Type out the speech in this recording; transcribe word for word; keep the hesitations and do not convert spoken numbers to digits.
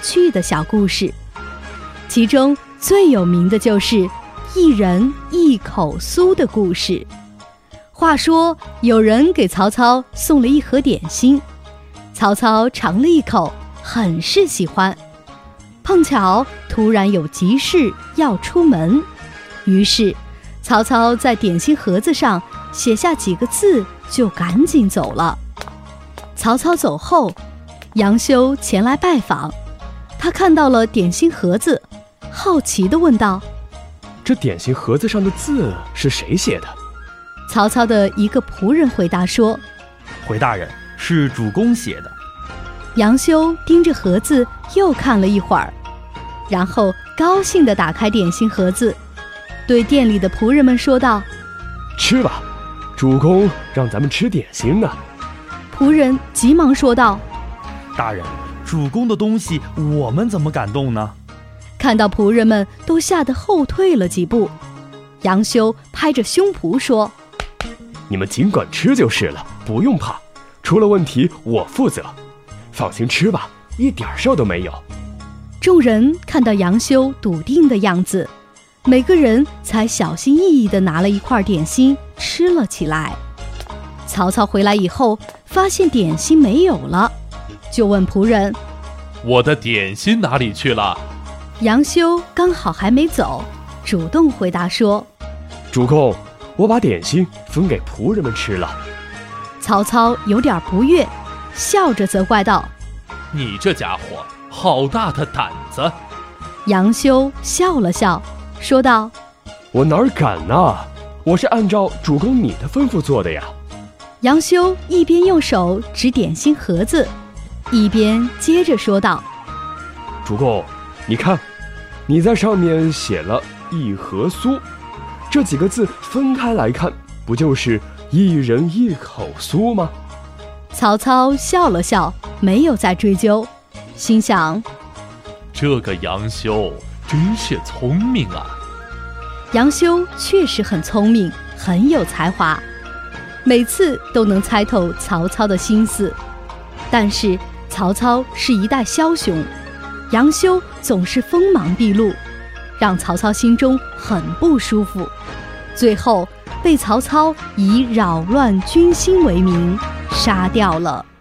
趣的小故事。其中最有名的就是一人一口酥的故事。话说有人给曹操送了一盒点心，曹操尝了一口，很是喜欢。碰巧突然有急事要出门，于是曹操在点心盒子上写下几个字，就赶紧走了。曹操走后，杨修前来拜访，他看到了点心盒子，好奇地问道： 这点心盒子上的字是谁写的？ 曹操的一个仆人回答说： 回大人，是主公写的。 杨修盯着盒子又看了一会儿，然后高兴地打开点心盒子，对店里的仆人们说道： 吃吧，主公让咱们吃点心呢。 仆人急忙说道： 大人，主公的东西我们怎么敢动呢？ 看到仆人们都吓得后退了几步，杨修拍着胸脯说： 你们尽管吃就是了，不用怕，出了问题我负责，放心吃吧，一点事都没有。 众人看到杨修笃定的样子，每个人才小心翼翼地拿了一块点心吃了起来。曹操回来以后发现点心没有了，就问仆人： 我的点心哪里去了？ 杨修刚好还没走，主动回答说： 主公，我把点心分给仆人们吃了。 曹操有点不悦，笑着责怪道： 你这家伙好大的胆子！ 杨修笑了笑，说道： 我哪敢啊，我是按照主公你的吩咐做的呀。 杨修一边用手指点心盒子，一边接着说道： 主公，你看，你在上面写了一盒酥，这几个字分开来看，不就是一人一口酥吗？ 曹操笑了笑，没有再追究，心想： 这个杨修真是聪明啊。 杨修确实很聪明，很有才华，每次都能猜透曹操的心思。但是曹操是一代枭雄，杨修总是锋芒毕露，让曹操心中很不舒服，最后被曹操以扰乱军心为名杀掉了。